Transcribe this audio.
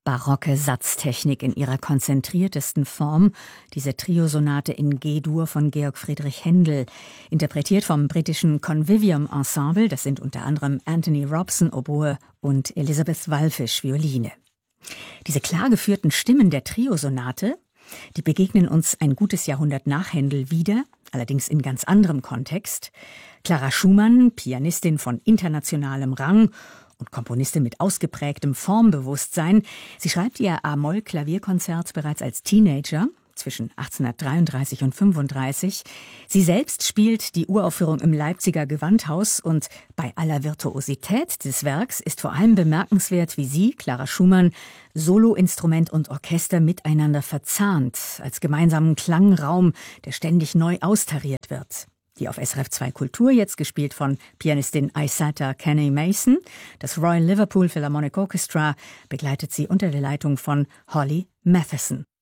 barocke Satztechnik in ihrer konzentriertesten Form, diese Triosonate in G-Dur von Georg Friedrich Händel, interpretiert vom britischen Convivium Ensemble, das sind unter anderem Anthony Robson Oboe und Elizabeth Wallfisch Violine. Diese klar geführten Stimmen der Triosonate, die begegnen uns ein gutes Jahrhundert nach Händel wieder, allerdings in ganz anderem Kontext. Clara Schumann, Pianistin von internationalem Rang und Komponistin mit ausgeprägtem Formbewusstsein. Sie schreibt ihr A-Moll-Klavierkonzert bereits als Teenager, zwischen 1833 und 35. Sie selbst spielt die Uraufführung im Leipziger Gewandhaus und bei aller Virtuosität des Werks ist vor allem bemerkenswert, wie sie, Clara Schumann, Soloinstrument und Orchester miteinander verzahnt, als gemeinsamen Klangraum, der ständig neu austariert wird. Die auf SRF 2 Kultur jetzt gespielt von Pianistin Isata Kenny Mason. Das Royal Liverpool Philharmonic Orchestra begleitet sie unter der Leitung von Holly Matheson.